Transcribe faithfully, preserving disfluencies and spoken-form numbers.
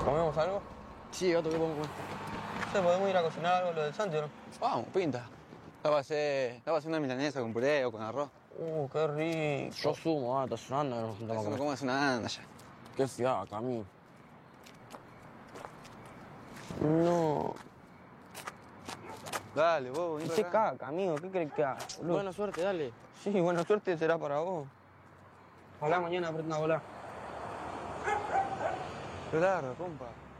¿Comemos algo? Sí, otro que podemos comer. No sé, podemos ir a cocinar algo lo del Santi, ¿o no? Vamos, pinta. La va a hacer, la va a hacer una milanesa con puré o con arroz. Uh, qué rico. Yo sumo, ah, está sonando, no nos juntamos a Eso no comer. comas una anda ya. Qué fiaca, amigo. No. Dale, vos, vení Qué para acá. caca, amigo. ¿Qué crees que haga, boludo? Buena suerte, dale. Sí, buena suerte será para vos. Ojalá mañana aprenda a volar. Qué largo, compa.